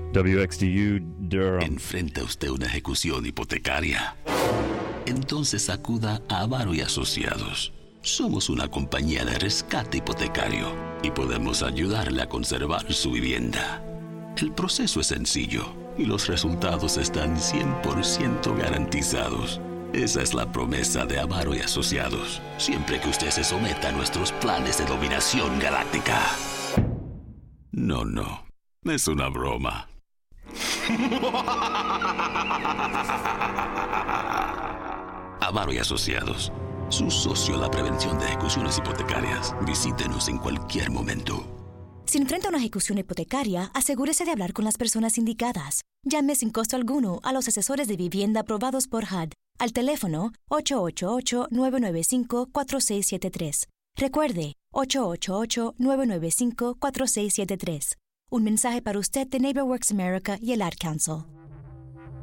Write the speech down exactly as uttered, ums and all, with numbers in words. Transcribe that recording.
W X D U, Durham. ¿Enfrenta usted una ejecución hipotecaria? Entonces acuda a Avaro y Asociados. Somos una compañía de rescate hipotecario y podemos ayudarle a conservar su vivienda. El proceso es sencillo y los resultados están cien por ciento garantizados. Esa es la promesa de Avaro y Asociados, siempre que usted se someta a nuestros planes de dominación galáctica. No, no, es una broma. Avaro y Asociados, su socio en la prevención de ejecuciones hipotecarias. Visítenos en cualquier momento. Si enfrenta una ejecución hipotecaria, asegúrese de hablar con las personas indicadas. Llame sin costo alguno a los asesores de vivienda aprobados por H U D al teléfono ocho ocho ocho, nueve nueve cinco, cuatro seis siete tres. Recuerde, ocho ocho ocho, nueve nueve cinco, cuatro seis siete tres. Un mensaje para usted de NeighborWorks America y el Ad Council.